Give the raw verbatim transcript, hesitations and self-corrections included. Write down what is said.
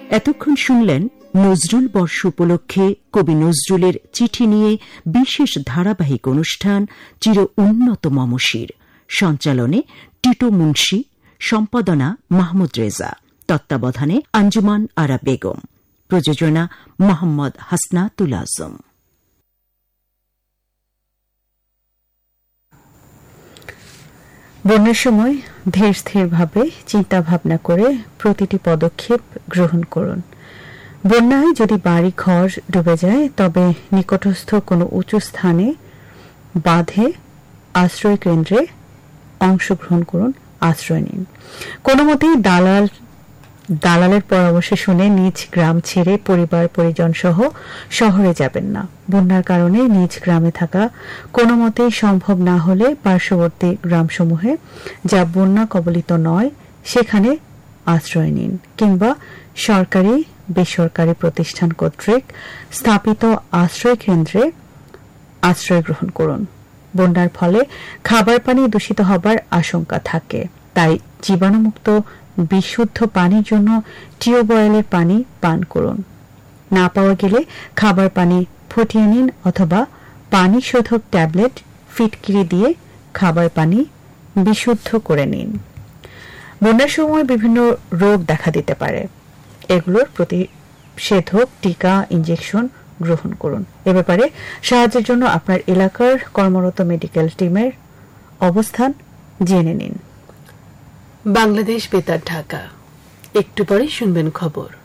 এতক্ষণ শুনলেন নজরুল বর্ষ উপলক্ষে কবি নজরুলের চিঠি নিয়ে বিশেষ ধারাবাহিক অনুষ্ঠান চির উন্নত মমশির। সঞ্চালনে টিটো মুন্সি, সম্পাদনা মাহমুদ রেজা, তত্ত্বাবধানে আঞ্জুমান আরা বেগম, প্রযোজনা মোহাম্মদ হাসনাতুল আজম। বন্যার সময় ধীর স্থিরভাবে চিন্তা ভাবনা করে প্রতিটি পদক্ষেপ গ্রহণ করুন। বন্যায় যদি বাড়ি ঘর ডুবে যায় তবে নিকটস্থ কোনো উঁচু স্থানে বাঁধে আশ্রয় কেন্দ্রে অংশগ্রহণ করুন, আশ্রয় নিন। কোনো মতেই দালাল দালালের পরামর্শ শুনে নিজ গ্রাম ছেড়ে পরিবার পরিজন সহ শহরে যাবেন না। বন্যার কারণে নিজ গ্রামে থাকা কোনো মতেই সম্ভব না হলে পার্শ্ববর্তী গ্রামসমূহে যা বন্যা কবলিত নয় সেখানে আশ্রয় নিন, কিংবা সরকারি বেসরকারি প্রতিষ্ঠান কর্তৃক স্থাপিত আশ্রয় কেন্দ্রে আশ্রয় গ্রহণ করুন। বন্যার ফলে খাবার পানি দূষিত হবার আশঙ্কা থাকে, তাই জীবাণুমুক্ত বিশুদ্ধ পানির জন্য টিউবওয়েলের পানি পান করুন। না পাওয়া গেলে খাবার পানি ফুটিয়ে নিন অথবা পানি শোধক ট্যাবলেট ফিটকিরি দিয়ে খাবার পানি বিশুদ্ধ করে নিন। বন্যার সময় বিভিন্ন রোগ দেখা দিতে পারে, এগুলোর প্রতিষেধক টিকা ইনজেকশন গ্রহণ করুন। এ ব্যাপারে সাহায্যের জন্য আপনার এলাকার কর্মরত মেডিকেল টিমের অবস্থান জেনে নিন। বাংলাদেশ বেতার ঢাকা। একটু পরে শুনবেন খবর।